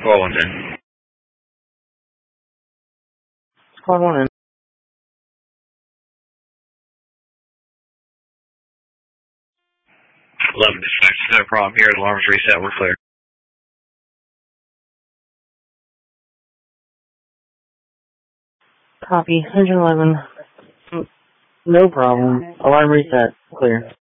Call one in. Call one in. 11 dispatch, no problem here. The alarm's reset. We're clear. Copy. 111. No problem. Alarm reset. Clear.